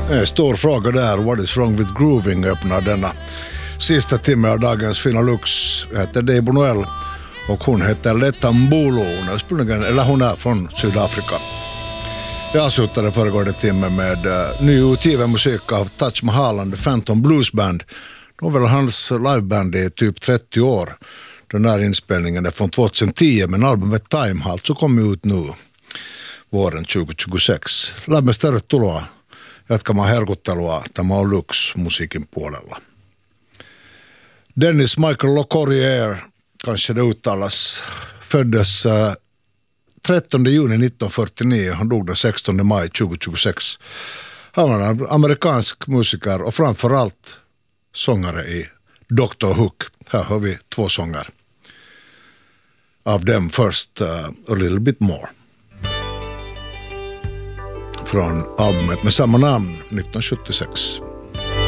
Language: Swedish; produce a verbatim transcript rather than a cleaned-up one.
En stor fråga där, what is wrong with grooving, öppnar denna sista timme av dagens Fina Lux. Jag heter Deibo Noel och hon heter Letta Mbulu, eller hon är från Sydafrika. Jag avslutade föregående timme med uh, nyutgiven musik av Taj Mahal and the Phantom Blues Band. Det var väl hans liveband i typ trettio år. Den här inspelningen är från tjugohundratio, men albumet Time har alltså kommit ut nu våren tjugohundratjugosex. Lämmes tervetuloa jatkamaan herkuttelua. Tämä on Lux musiikin puolella. Dennis Michael LeCourrier, kanske det uttalas, föddes uh, trettonde juni nittonhundrafyrtionio. Han dog den sextonde maj tjugohundratjugosex. Han var en amerikansk musiker och framförallt sångare i doktor Hook. Här har vi två sånger. Av dem först uh, A Little Bit More. Från albumet med samma namn nittonhundrasjuttiosex.